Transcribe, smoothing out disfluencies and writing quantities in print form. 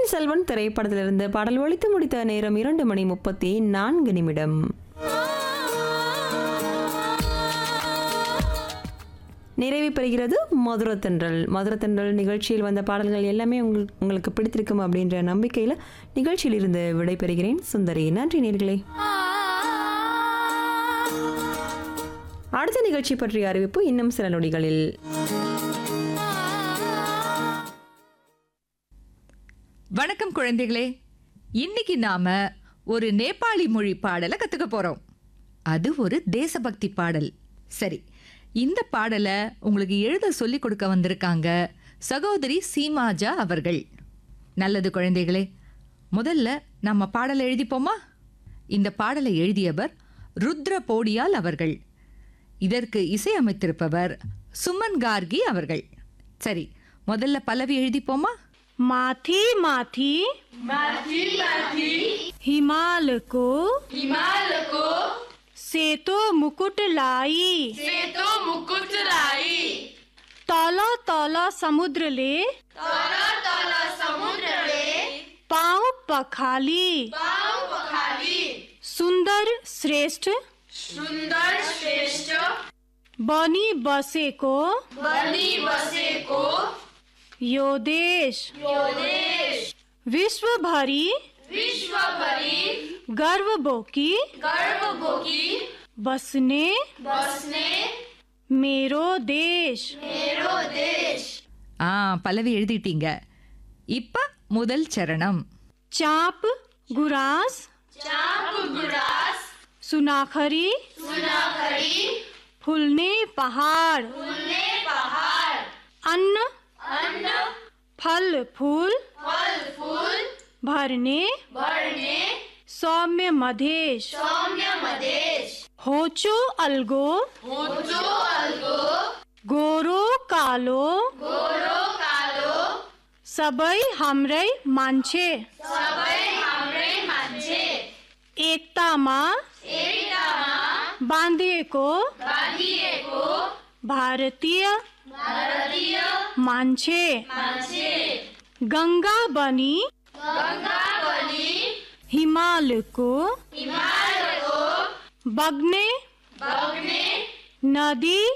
பொன்னியின் செல்வன் திரைப்படத்திலிருந்து பாடல் ஒலித்து முடித்த நேரம் 2:34. நிறைவு பெறுகிறது மதுரத்தன்றல். மதுரத்தன்றல் நிகழ்ச்சியில் வந்த பாடல்கள் எல்லாமே உங்களுக்கு பிடித்திருக்கும் அப்படின்ற நம்பிக்கையில் நிகழ்ச்சியில் இருந்து விடைபெறுகிறேன். சுந்தரி. நன்றி நேர்களே. அடுத்த நிகழ்ச்சி பற்றிய அறிவிப்பு இன்னும் சில நொடிகளில். வணக்கம் குழந்தைகளே. இன்னைக்கு நாம ஒரு நேபாளி மொழி பாடலை கத்துக்க போறோம். அது ஒரு தேசபக்தி பாடல். சரி, இந்த பாடலை உங்களுக்கு எழுத சொல்லிக் கொடுக்க வந்திருக்காங்க சகோதரி சீமாஜா அவர்கள். நல்லது குழந்தைகளே, முதல்ல நம்ம பாடலை எழுதிப்போமா? இந்த பாடலை எழுதியவர் ருத்ர போடியால் அவர்கள். இதற்கு இசையமைத்திருப்பவர் சுமன் கார்கி அவர்கள். சரி, முதல்ல பல்லவி எழுதிப்போமா? माथी माथी माथी माथी हिमाल को सेतो मुकुट लाई सेतो मुकुट लाई तौला तौला समुद्र ले तला तला समुद्र ले पाँव पखाली पाँव पखाली सुंदर श्रेष्ठ सुंदर श्रेष्ठ बनी बसे को बनी बसे को यो देश विश्व भरी गर्व बोकी बसने मेरो देश பல்லவி எழுதிட்டீங்க. இப்ப முதல் சரணம். चाप गुरास सुनाखरी फूलने पहाड़ अन्न फल फूल भरने सौम्य मधेश होचो अलगो गोरो कालो सबई हमरे मांछे एकता माँ बांधे को भारतीय मांछे गंगा बनी हिमाल को बगने नदी